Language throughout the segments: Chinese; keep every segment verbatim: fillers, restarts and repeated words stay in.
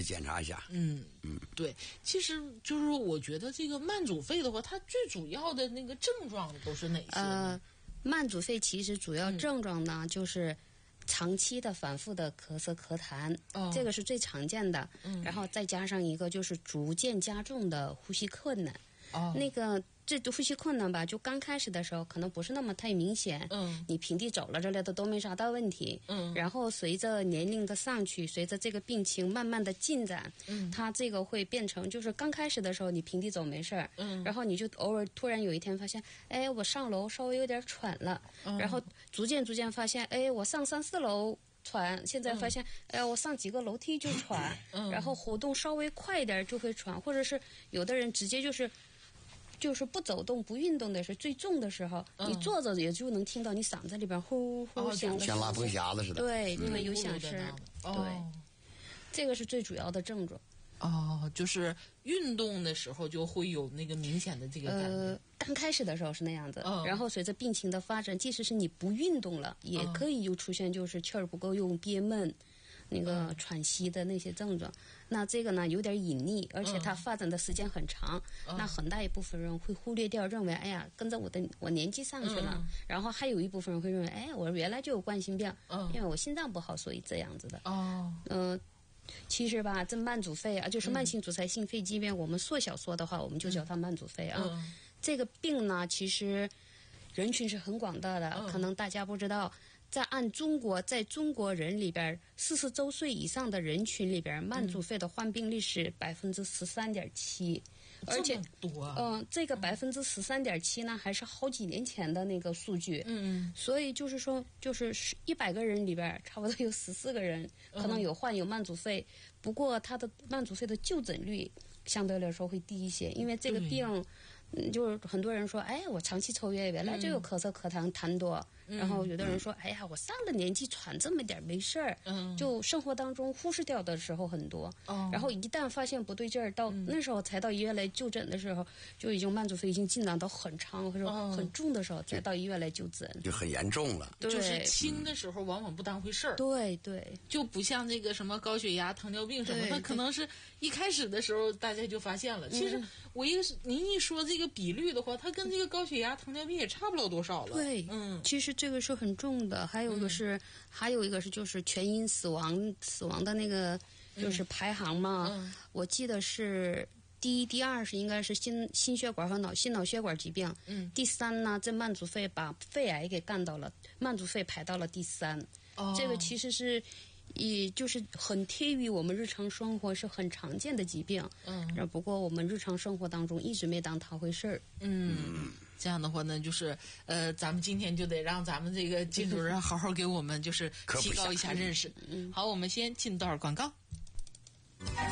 检查一下。 嗯嗯，对，其实就是我觉得这个慢阻肺的话，它最主要的那个症状都是哪些呢？ 呃，慢阻肺其实主要症状呢，嗯、就是长期的反复的咳嗽咳痰，哦、这个是最常见的。嗯，然后再加上一个就是逐渐加重的呼吸困难。哦，那个。这呼吸困难吧，就刚开始的时候可能不是那么太明显，嗯，你平地走了之类的都没啥大问题，嗯，然后随着年龄的上去，随着这个病情慢慢的进展，嗯，它这个会变成就是刚开始的时候你平地走没事儿，嗯，然后你就偶尔突然有一天发现，哎，我上楼稍微有点喘了，嗯，然后逐渐逐渐发现，哎，我上三四楼喘，现在发现，哎、嗯，我上几个楼梯就喘，嗯，然后活动稍微快一点就会喘，或者是有的人直接就是。就是不走动、不运动的是最重的时候，嗯、你坐着也就能听到你嗓子里边呼呼响的， 像拉风匣子似的。 对，因为有响声。对， 哦， 这个是最主要的症状。 哦，就是运动的时候就会有那个明显的这个感觉。 呃，刚开始的时候是那样子，哦、然后随着病情的发展，即使是你不运动了，也可以又出现就是气儿不够用、憋闷。那个喘息的那些症状，嗯、那这个呢有点隐匿，而且它发展的时间很长，嗯、那很大一部分人会忽略掉，认为哎呀跟着我的我年纪上去了，嗯、然后还有一部分人会认为，哎，我原来就有冠心病，嗯、因为我心脏不好，所以这样子的。哦，嗯、呃，其实吧，这慢阻肺啊，就是慢性阻塞性肺疾病，嗯、我们缩小说的话，我们就叫它慢阻肺啊。嗯、这个病呢，其实人群是很广大的，嗯、可能大家不知道。在按中国，在中国人里边，四十周岁以上的人群里边，慢阻肺的患病率是百分之十三点七，而且多啊， 嗯、呃，这个百分之十三点七呢，还是好几年前的那个数据。嗯，所以就是说，就是一百个人里边，差不多有十四个人可能有患有慢阻肺，嗯、不过他的慢阻肺的就诊率相对来说会低一些，因为这个病。嗯，就是很多人说，哎，我长期抽烟，原来就有咳嗽、咳痰、痰多。嗯、然后有的人说，哎呀，我上了年纪喘这么点没事儿。嗯，就生活当中忽视掉的时候很多。哦，然后一旦发现不对劲儿，到、嗯、那时候才到医院来就诊的时候，就已经慢阻肺已经进展到很长或者很重的时候，才到医院来就诊， 就很严重了。 对， 就是轻的时候往往不当回事儿。 对对， 就不像这个什么高血压、糖尿病什么，它可能是一开始的时候大家就发现了。其实我一个是您一说这个比率的话，它跟这个高血压、糖尿病也差不了多少了。 对， 嗯， 其实这个是很重的。还有一个是，嗯、还有一个是就是全因死亡死亡的那个就是排行嘛。嗯嗯、我记得是第一、第二是应该是心心血管和脑心脑血管疾病。嗯，第三呢，这慢阻肺把肺癌给干到了，慢阻肺排到了第三。哦，这个其实是。也就是很贴于我们日常生活，是很常见的疾病。嗯，不过我们日常生活当中一直没当它回事儿。 嗯，这样的话呢，就是呃，咱们今天就得让咱们这个金主任好好给我们就是提高一下认识。嗯，好，我们先进段广告。 开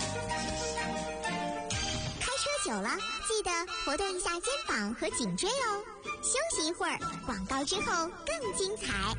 车久了，记得活动一下肩膀和颈椎哦。休息一会儿，广告之后更精彩。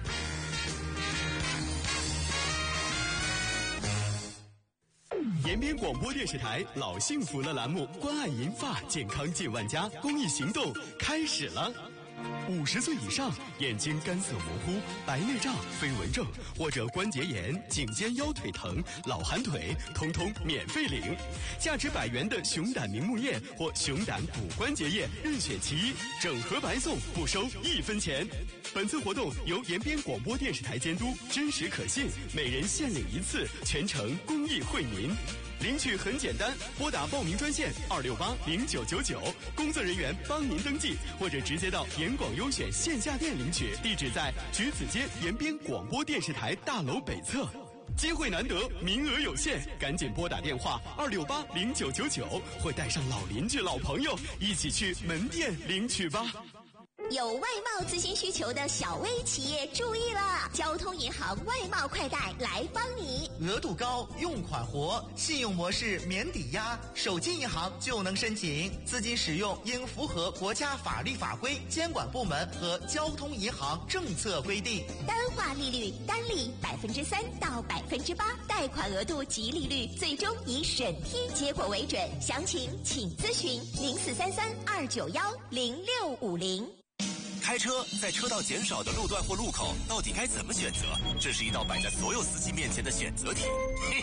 延边广播电视台老幸福了栏目，关爱银发健康近万家公益行动开始了。五十岁以上，眼睛干涩模糊、白内障、飞蚊症或者关节炎、颈肩腰腿疼、老寒腿，通通免费领。价值百元的熊胆明目液或熊胆骨关节液，任选其一，整盒白送，不收一分钱。本次活动由延边广播电视台监督，真实可信，每人限领一次，全程公益惠民。领取很简单，拨打报名专线二六八零九九九，工作人员帮您登记，或者直接到延广优选线下店领取，地址在橘子街延边广播电视台大楼北侧。机会难得，名额有限，赶紧拨打电话二六八零九九九，或带上老邻居、老朋友一起去门店领取吧。 有外贸咨询需求的小微企业注意了，交通银行外贸快贷来帮你。 额度高，用款活，信用模式免抵押，手机银行就能申请。资金使用应符合国家法律法规、监管部门和交通银行政策规定。 单化利率单利百分之三到百分之八，贷款额度及利率最终以审批结果为准。详情请咨询零四三三二九幺零六五零。 开车在车道减少的路段或路口，到底该怎么选择？这是一道摆在所有司机面前的选择题。嘿